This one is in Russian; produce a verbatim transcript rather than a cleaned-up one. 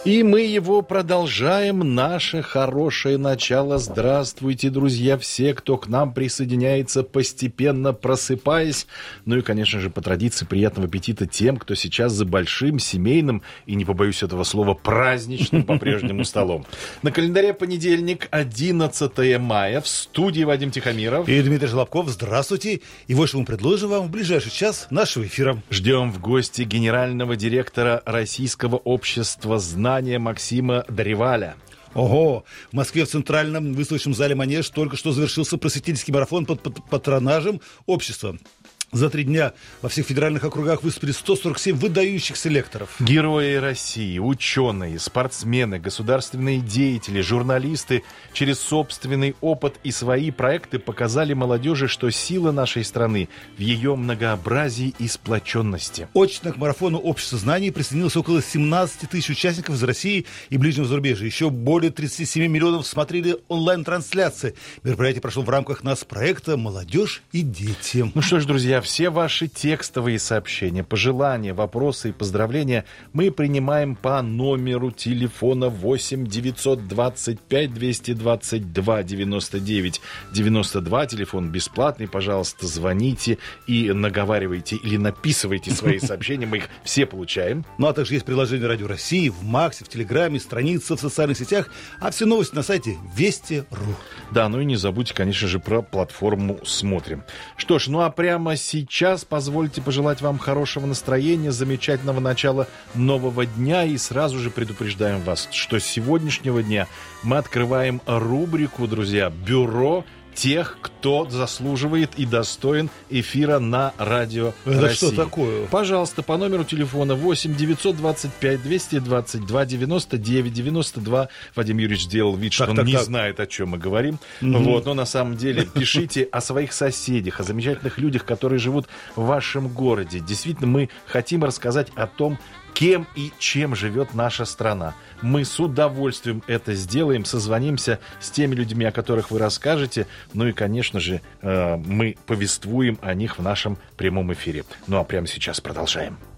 И мы его продолжаем, наше хорошее начало. Здравствуйте, друзья, все, кто к нам присоединяется, постепенно просыпаясь. Ну и, конечно же, по традиции, приятного аппетита тем, кто сейчас за большим, семейным и, не побоюсь этого слова, праздничным по-прежнему столом. На календаре понедельник, одиннадцатое мая, в студии Вадим Тихомиров и Дмитрий Желобков. Здравствуйте. И вот что мы предложим вам в ближайший час нашего эфира. Ждем в гости генерального директора Российского общества знания Максима Дареваля. Ого! В Москве в Центральном выставочном зале «Манеж» только что завершился просветительский марафон под патронажем общества. За три дня во всех федеральных округах выступили сто сорок семь выдающихся лекторов. Герои России, ученые, спортсмены, государственные деятели, журналисты через собственный опыт и свои проекты показали молодежи, что сила нашей страны в ее многообразии и сплоченности. Очно к марафону общества знаний присоединилось около семнадцать тысяч участников из России и ближнего зарубежья. Еще более тридцать семь миллионов смотрели онлайн-трансляции. Мероприятие прошло в рамках нас проекта «Молодежь и дети». Ну что ж, друзья, все ваши текстовые сообщения, пожелания, вопросы и поздравления мы принимаем по номеру телефона восемь девятьсот двадцать пять двести двадцать два девяносто девять девяносто два. Телефон бесплатный, пожалуйста, звоните и наговаривайте или написывайте свои сообщения, мы их все получаем. Ну а также есть приложение Радио России в Максе, в Телеграме, страница в социальных сетях, а все новости на сайте Вести точка ру. Да, ну и не забудьте, конечно же, про платформу «Смотрим». Что ж, ну а прямо сейчас Сейчас позвольте пожелать вам хорошего настроения, замечательного начала нового дня. И сразу же предупреждаем вас, что с сегодняшнего дня мы открываем рубрику, друзья, «Бюро тех, кто заслуживает и достоин эфира на Радио Это России». Что такое? Пожалуйста, по номеру телефона восемь девятьсот двадцать пять двести двадцать два девяносто девять девяносто два. Вадим Юрьевич сделал вид, что так, он так, не так. знает, о чем мы говорим. Угу. Вот, но на самом деле пишите о своих соседях, о замечательных людях, которые живут в вашем городе. Действительно, мы хотим рассказать о том, кем и чем живет наша страна. Мы с удовольствием это сделаем, созвонимся с теми людьми, о которых вы расскажете. Ну и, конечно же, мы повествуем о них в нашем прямом эфире. Ну а прямо сейчас продолжаем.